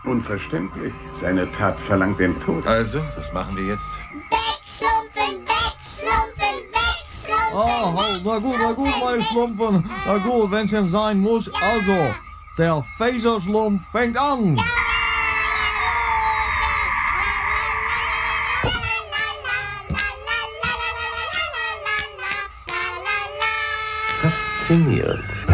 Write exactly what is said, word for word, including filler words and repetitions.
Unverständlich. Seine Tat verlangt den Tod. Also, was machen wir jetzt? Wegschlumpfen, wegschlumpfen, wegschlumpfen. Ah, halt, na gut, na gut, meine Schlumpfen. Na gut, wenn's denn sein muss. Also, der Faserschlumpf fängt an. Faszinierend.